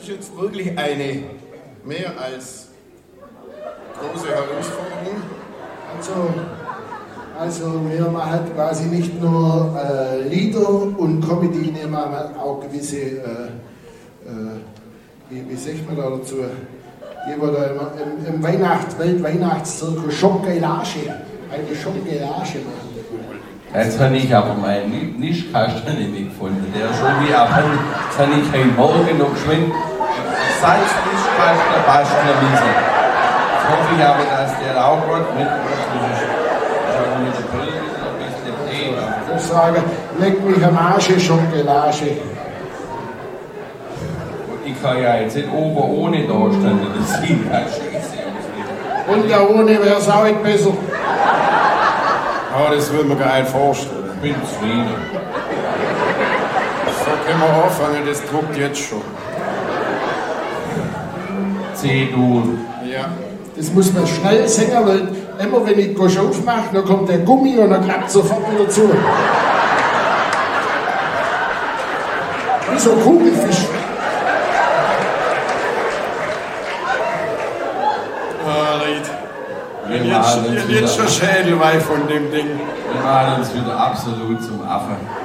ist jetzt wirklich eine mehr als große Herausforderung. Also wir machen quasi nicht nur Lieder und Comedy, wir machen auch gewisse, wie sagt man da dazu, im Weltweihnachtszirkus Schokolage, eine Schokolage machen. Jetzt habe ich aber meinen Nischkasten nicht gefunden, der schon wie abhängt. Jetzt habe ich heute Morgen noch geschwind Salznischkasten Bastlerwiese. Jetzt hoffe ich aber, dass der auch gut mitmacht. Mit der Brille ein bisschen Tee. Ich sage, leck mich am Arsch, Schokolade. Und ich kann ja jetzt nicht oben ohne da stehen, das sieht halt scheiße aus. Und ja ohne wäre es auch nicht besser. Aber das würde mir gar nicht vorstellen. Ich bin zufrieden. So können wir anfangen, das druckt jetzt schon. C-Dur. Ja. Das muss man schnell singen, weil immer wenn ich Gosch aufmache, dann kommt der Gummi und dann klappt sofort wieder zu. Wie so ein Kugelfisch. Jetzt schon Schädelweih von dem Ding. Wir machen uns wieder absolut zum Affen.